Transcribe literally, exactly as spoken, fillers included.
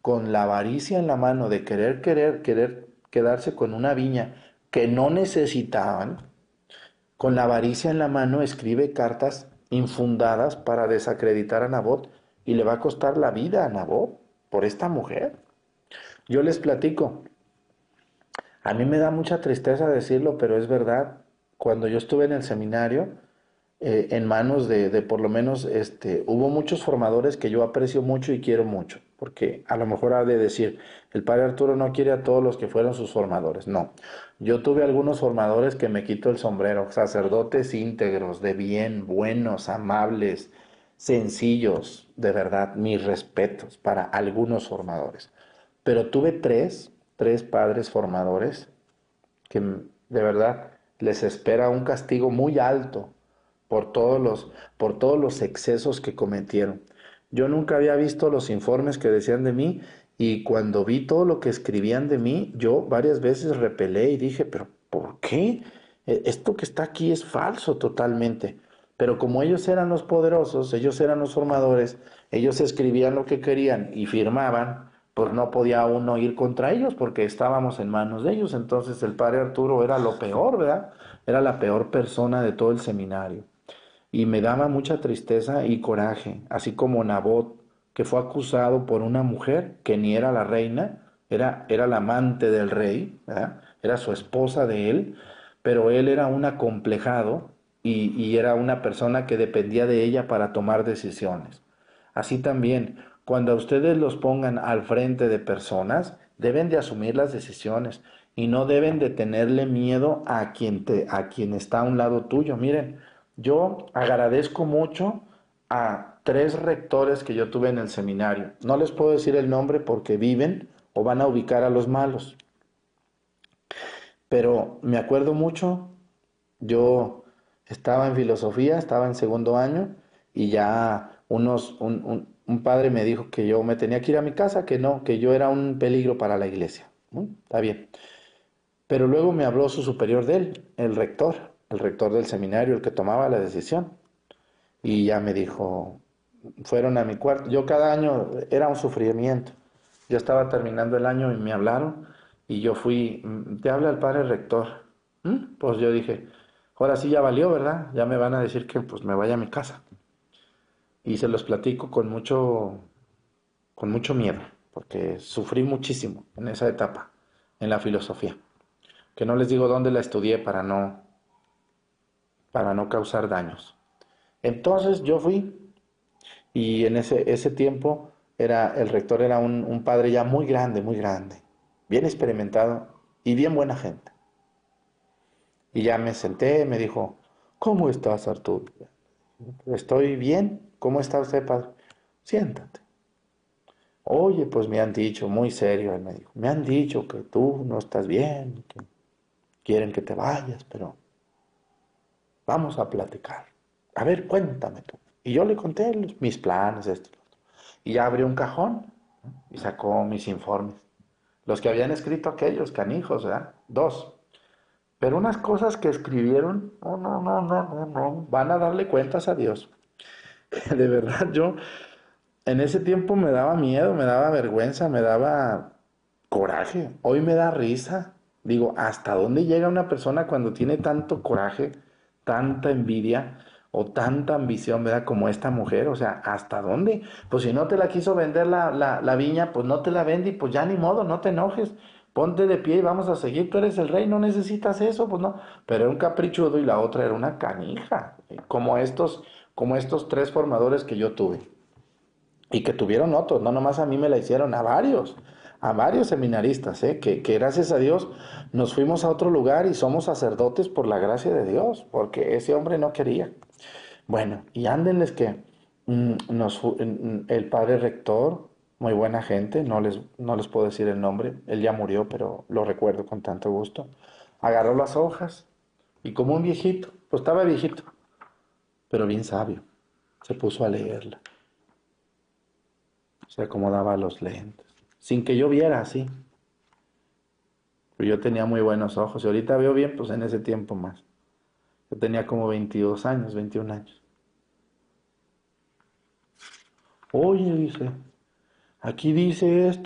con la avaricia en la mano de querer, querer, querer quedarse con una viña que no necesitaban, con la avaricia en la mano escribe cartas infundadas para desacreditar a Nabot y le va a costar la vida a Nabot por esta mujer. Yo les platico, a mí me da mucha tristeza decirlo, pero es verdad. Cuando yo estuve en el seminario, eh, en manos de, de por lo menos, este, hubo muchos formadores que yo aprecio mucho y quiero mucho, porque a lo mejor ha de decir, el padre Arturo no quiere a todos los que fueron sus formadores. No, yo tuve algunos formadores que me quito el sombrero, sacerdotes íntegros, de bien, buenos, amables, sencillos, de verdad, mis respetos para algunos formadores. Pero tuve tres, tres padres formadores que de verdad les espera un castigo muy alto por todos los, por todos los excesos que cometieron. Yo nunca había visto los informes que decían de mí y cuando vi todo lo que escribían de mí, yo varias veces repelé y dije, pero ¿por qué? E- Esto que está aquí es falso totalmente. Pero como ellos eran los poderosos, ellos eran los formadores, ellos escribían lo que querían y firmaban, pues no podía uno ir contra ellos porque estábamos en manos de ellos. Entonces el padre Arturo era lo peor, ¿verdad? Era la peor persona de todo el seminario. Y me daba mucha tristeza y coraje, así como Nabot, que fue acusado por una mujer que ni era la reina, era, era la amante del rey, ¿verdad? Era su esposa de él, pero él era un acomplejado y, y era una persona que dependía de ella para tomar decisiones. Así también, cuando a ustedes los pongan al frente de personas, deben de asumir las decisiones y no deben de tenerle miedo a quien te, a quien está a un lado tuyo. Miren, yo agradezco mucho a tres rectores que yo tuve en el seminario. No les puedo decir el nombre porque viven o van a ubicar a los malos, pero me acuerdo mucho, yo estaba en filosofía, estaba en segundo año y ya unos, un, un, un padre me dijo que yo me tenía que ir a mi casa, que no, que yo era un peligro para la iglesia. ¿No? Está bien. Pero luego me habló su superior de él, el rector, el rector del seminario, el que tomaba la decisión. Y ya me dijo, fueron a mi cuarto. Yo cada año era un sufrimiento. Yo estaba terminando el año y me hablaron y yo fui, "Mm, te habla el padre rector. ¿Mm?". Pues yo dije, ahora sí ya valió, ¿verdad? Ya me van a decir que pues me vaya a mi casa. Y se los platico con mucho, con mucho miedo, porque sufrí muchísimo en esa etapa, en la filosofía. Que no les digo dónde la estudié para no, para no causar daños. Entonces yo fui y en ese, ese tiempo era, el rector era un, un padre ya muy grande, muy grande, bien experimentado y bien buena gente. Y ya me senté, me dijo, ¿cómo estás, Arturo? Estoy bien, ¿cómo está usted, padre? Siéntate. Oye, pues me han dicho, muy serio, él me dijo, me han dicho que tú no estás bien, que quieren que te vayas, pero vamos a platicar. A ver, cuéntame tú. Y yo le conté los- mis planes, esto, lo otro. Y ya abrió un cajón, ¿no? Y sacó mis informes. Los que habían escrito aquellos canijos, ¿verdad? Dos. Pero unas cosas que escribieron, no, no, no, no, no, no, van a darle cuentas a Dios. De verdad, yo en ese tiempo me daba miedo, me daba vergüenza, me daba coraje. Hoy me da risa. Digo, ¿hasta dónde llega una persona cuando tiene tanto coraje, tanta envidia o tanta ambición, ¿verdad? Como esta mujer. O sea, ¿hasta dónde? Pues si no te la quiso vender la, la, la viña, pues no te la vende y pues ya ni modo, no te enojes. Ponte de pie y vamos a seguir. Tú eres el rey, no necesitas eso, pues no. Pero era un caprichudo y la otra era una canija. Como estos, como estos tres formadores que yo tuve. Y que tuvieron otros, no nomás a mí me la hicieron, a varios, a varios seminaristas, ¿eh? que, que gracias a Dios nos fuimos a otro lugar y somos sacerdotes por la gracia de Dios, porque ese hombre no quería. Bueno, y ándenles que mm, nos, fu- mm, el padre rector, muy buena gente, no les, no les puedo decir el nombre, él ya murió, pero lo recuerdo con tanto gusto, agarró las hojas y como un viejito, pues estaba viejito, pero bien sabio, se puso a leerla. Se acomodaba los lentes. Sin que yo viera así. Pero yo tenía muy buenos ojos. Y ahorita veo bien, pues en ese tiempo más. Yo tenía como veintidós años, veintiún años. Oye, dice, aquí dice esto.